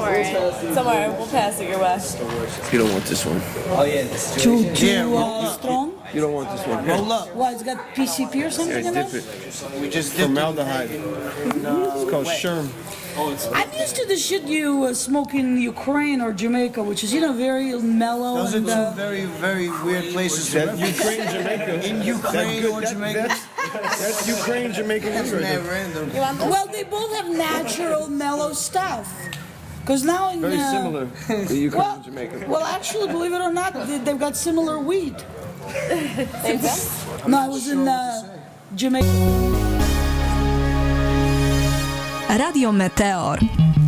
worry. Don't worry. We'll pass it your way. You don't want this one. Oh yeah, the situation. Too strong? You don't want this one. Roll up. Why, it's got PCP or something Yeah, in dip it? it. We just dipped Formaldehyde. It's called Sherm. I'm used to the shit you smoke in Ukraine or Jamaica, which is, very mellow. Those are and, two very, very weird places to That's Ukraine, Jamaica. In Ukraine That's or good. Jamaica. That's Ukraine, Jamaica. That's right mad there. random. You want this? Well, they both have natural mellow stuff. Because now in Very similar to Ukraine well, and Jamaica. well, actually, believe it or not, they've got similar weed. Same thing? No, I was in Jamaica. Radio Meteor